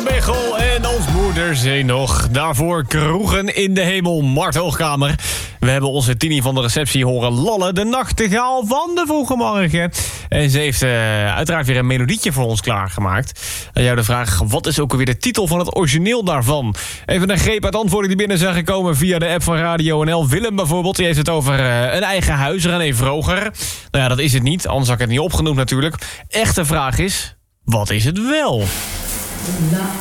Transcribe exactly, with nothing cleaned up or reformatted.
Bechel en ons moederzee nog. Daarvoor Kroegen in de Hemel, Mart Hoogkamer. We hebben onze Tini van de receptie horen lallen. De nachtegaal van de vroege morgen. En ze heeft uh, uiteraard weer een melodietje voor ons klaargemaakt. En jou de vraag, wat is ook alweer de titel van het origineel daarvan? Even een greep uit antwoorden die binnen zijn gekomen via de app van Radio N L. Willem bijvoorbeeld, die heeft het over uh, een eigen huis. René Vroger. Nou ja, dat is het niet. Anders had ik het niet opgenoemd natuurlijk. Echte vraag is, wat is het wel?